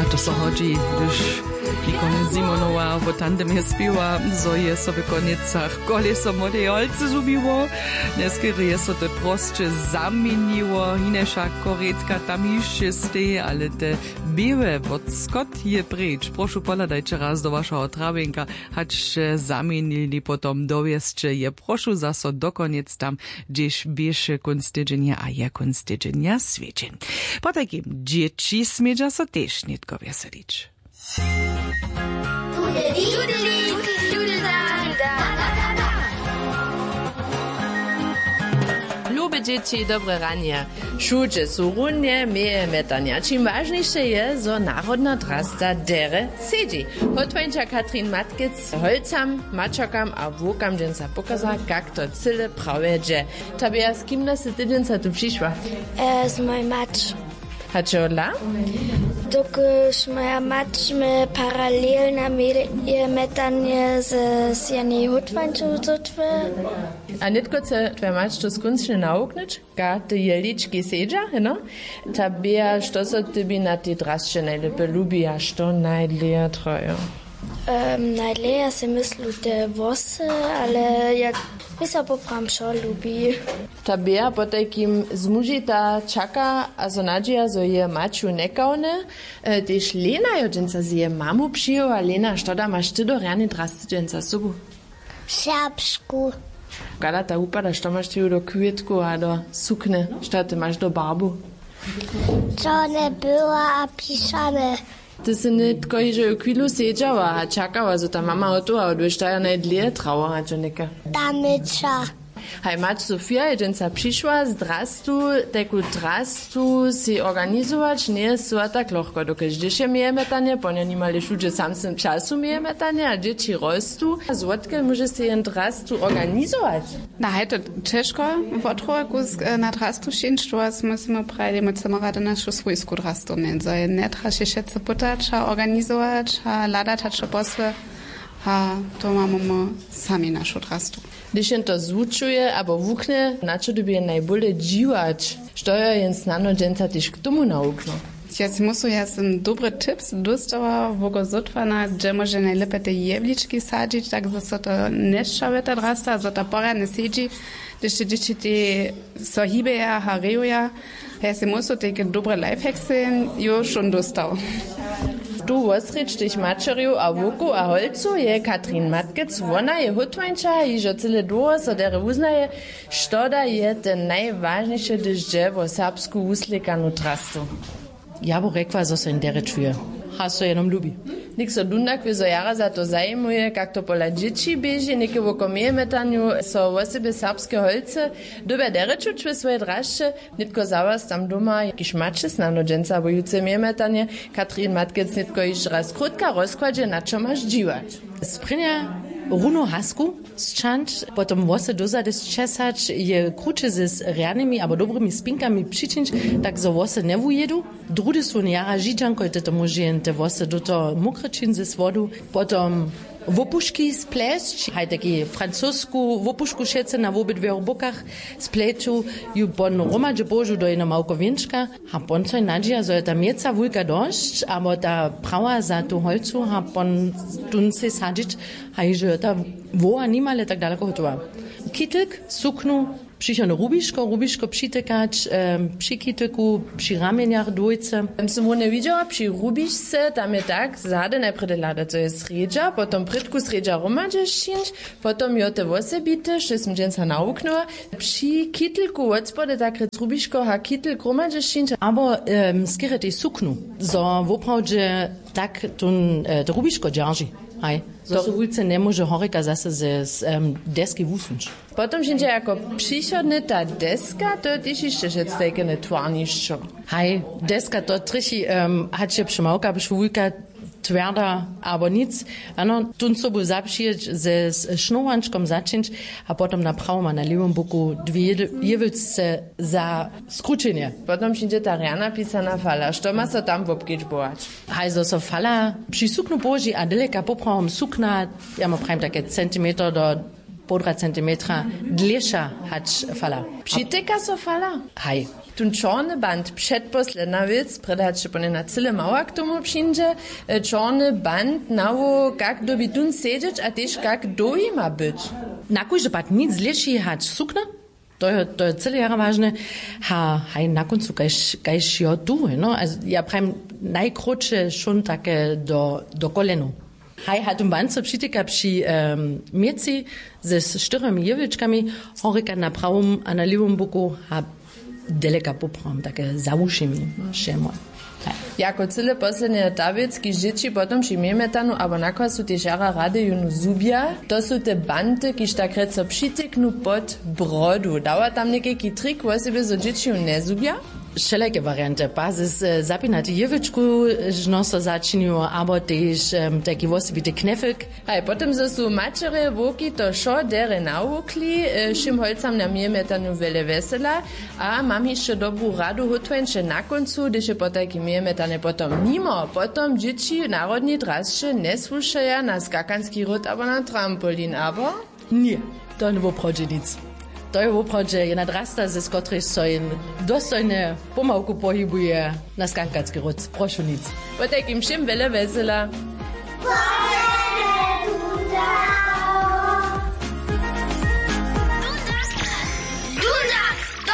to so hodzi, gdyż Nikon Simonowa w tandemie śpiewa, zo je so w konicach koleso młodej olce zubiło, neskery je so to proste zamieniło, inesza koretka tam jeszcze stej, ale te białe od skot je precz. Proszę poladajcie raz do waszego trawenka, hać zamienili potom dowieszcze je. Proszę zaso do koniec tam, gdzieś biesze kunstydzenia, a je kunstydzenia świeczeń. Po takim dzieci smieđa so też nitko weselić. Lube dzieci, dobre ranie. Šuće su runje, meje metanja. Čim važnejše je, zo narodna drasta dere sedzi. Hotwańcza Katrin Matkec holcam, mačokam a wukam dżęca pokaza, jak to cyle prawie dże. Tabia, z kim nas ty dżęca tu przyszła? Z mojej matki. A čo odla? Dokąd moja matka mnie paralelna metanie z janej hotwańczą zotwy. A nitko se tvoja mać to skunčne naukneć, ka ty jelički seđa, no? Tabia, što so tebi na ti drasče najlepe lubi, a što najdlije trojo? Najleje se myslu te vosy, ale ja mi se popram šo lubi. Tabia po takim zmužita čaka, a so nadžija, zo je maču nekaune, tež Lena jo dženca z je mamu přijo, a Lena, što da maš ty do rane drasce dženca sobu? Serbsku. Kada ta upada, što maš ty do kvietku a do sukne, što ty maš do barbu? Co ne byla a pišane. Ty si nitko že u kvilu seđava, a čakava, zo ta mama otuha, odveštaja najdlije trava, a čo neka? Damiča. Hej, mać Sofia je dženca přišła, zdrastu, teku drastu si organizować, nie jest so tak lahko, dokaj dzieci mieje metanie, ponie nimali šuđe samsem času mieje metanie, a dzieci rostu, a złotke może si jen drastu organizować. Na hejto Češko v otroku na drastu šinčtu, a jsme prajeli mit samarade našu svojsku drastu, ne, za je ne traši šece putać, a organizować, a ladać, a posle, a to mamy sami našu drastu. Když jen to zvučuje, abo vukne, na čo by je najbolje dživać, što je jen snano dženca tyž k tomu naukno. Jetzt muszę ja sam dobry tips dostała, wo go zotwana, że może najlepiej te jewliczki sadzić, tak że to nie szaweta drasta, że ta pora nie siedzi, gdyż te dzieci te sohibeja, hareja, ja se muszę takie dobre lifehacksy już schon dostał. Tu wosrič tych mačerju a wuku a holcu je Katrin Matkec, ona je hotwańcza i že cyle długo so dere uznaje, što da je ten najważniejszy dyż dżewo serbsku uslikanu trastu. Ja bo rekła, że so in dere czuje. Has so jenom lubi. Nik so dundak wizo jara za to zajmuje, jak to pola dzieci bieži, nike woko meje metanju so wosebe serbskie holce, dobe dere čučve svoje drašče, nitko za was tam doma, jakiś mače snano dženca bojuce meje metanje, Katrin Matkec nitko iž raz krótka rozkładže, na čo maš džiwać. Sprinja runo hasku zčant, potom wose dozades česać je kruče z rjanymi, abo dobrymi spinkami přičinč, tak zo wose ne wujedu. Drudy su njara židžanko, te to može te wose do to mokračin z vodu, potom wopuszki spleć, haj taki francusku wopuszku šece na obidwech bokach spleću, ju pon romadže božu do jedna małko vinčka, a pon co nadžija, zo je ta mjeca vulka došć, abo ta prava za tu holcu, a pon tun se sadžić, haj že ta voa nimale tak daleko hotova. Kitlk, suknu, přišel rubiško přitekać, przy kitylku, przy ramieniach dwójce. Jsem ho neviděla při rubišce, tam je tak, zade najprve lada, co je sredža, potom pritku sredža romadže šinč, potom jo te vose bite, što jsem dženca nauknula, při kitylku odspode tak rec rubiško, ha kitylk romadže šinč. Abo skere tej suknu, zo vopravdže tak tun rubiško džarži. Hej, to su ulice ne može horika zase z deski vusunč. Potom žinče jako přišodne ta deska, to je tyž ještě žectekene tvarniščo. Hej, deska to triši hače přemauka, bešvujka tvrda, abo nic. Ano, tun sobu zapšijeć ze šnovančkom začinč, a potom na pravom a na livom boku dvije jevilce za skručenje. Potom žinče ta rjana pisana fala, što ma so tam vopkič boać? Hej, so fala při suknu boži a deleka popravom sukna, ja ma pravim také centimeter do 1,5 centimetra dlješa hač fala. Přiteka so fala? Hej. Tun czarny band, przedposledna wiec, predacze pone na cyle mała k tomu przyjdzie, czarny band nało, jak dobi tun siedzieć, a też jak doi ma być. Na kojże pat nic leši hać sukna? To je cele jara ważne. Haj na koncu kajś jo tu, no? Also, ja prajem najkrótsze schon takie do kolenu. Haj hatum banco przytyka przy mieci ze 4 jewiczkami, horyka na prawym a na lewym boku ha deleka popram, takie załušimi šemo. Jako cyle poslednie tawiecki dzieci potom przyjmiemy tanu, abo nakon su te žara rady junu zubia, to su te banty, kiż tak reco przytyknu pod brodu. Dała tam nekajki trik, wo sebe so dzieci ne zubia? Wszelakie warianty. Bazis zapinati jewiczku, żnoso zaczyniło, abo też taki wosebity knefek. A potem su mačere woki to šo dere naukli, šim holcam namijeme tanu vele vesela, a mam jeszcze dobu radu hotwenče na koncu, gdyż je potaki mijeme tane potom mimo. Potom dzieci narodni drasče ne slušaja na skakanski rod, abo na trampolin, abo? Nie, to nie woprodzi nic. To je woprodzi jedna drasta, z której sobie dostojnie pomałku pohybuje na skakanski rod. Proszę nic. Potakim šim vele vesela.